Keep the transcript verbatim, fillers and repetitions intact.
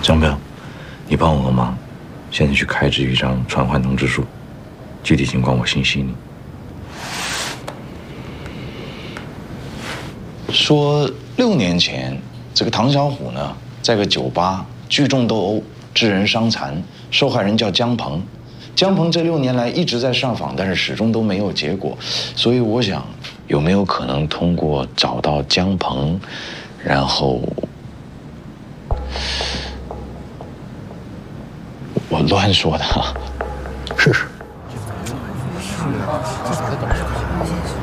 张彪，你帮我个忙，现在去开制一张传唤通知书，具体情况我信息你。说六年前，这个唐小虎呢，在个酒吧聚众斗殴，致人伤残，受害人叫姜鹏。姜鹏这六年来一直在上访，但是始终都没有结果，所以我想，有没有可能通过找到姜鹏，然后我乱说的哈， 试试。